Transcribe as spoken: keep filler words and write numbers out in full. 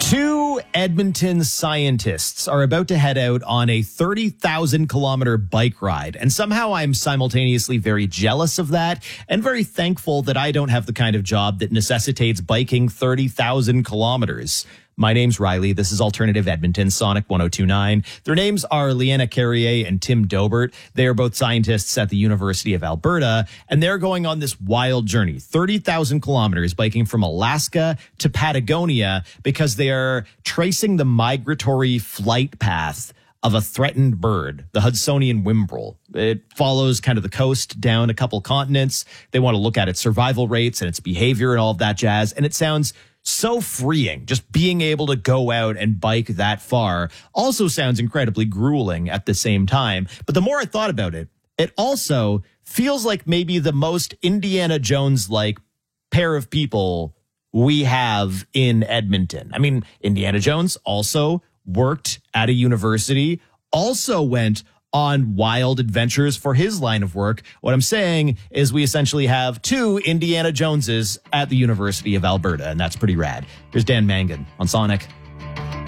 Two Edmonton scientists are about to head out on a thirty thousand kilometer bike ride. And somehow I'm simultaneously very jealous of that and very thankful that I don't have the kind of job that necessitates biking thirty thousand kilometers. My name's Riley. This is Alternative Edmonton, Sonic one oh two point nine. Their names are Leanna Carrier and Tim Dobert. They are both scientists at the University of Alberta, and they're going on this wild journey, thirty thousand kilometers, biking from Alaska to Patagonia, because they are tracing the migratory flight path of a threatened bird, the Hudsonian whimbrel. It follows kind of the coast down a couple continents. They want to look at its survival rates and its behavior and all of that jazz, and it sounds so freeing. Just being able to go out and bike that far also sounds incredibly grueling at the same time. But the more I thought about it, it also feels like maybe the most Indiana Jones-like pair of people we have in Edmonton. I mean, Indiana Jones also worked at a university, also went on wild adventures for his line of work. What I'm saying is we essentially have two Indiana Joneses at the University of Alberta, and that's pretty rad. Here's Dan Mangan on Sonic.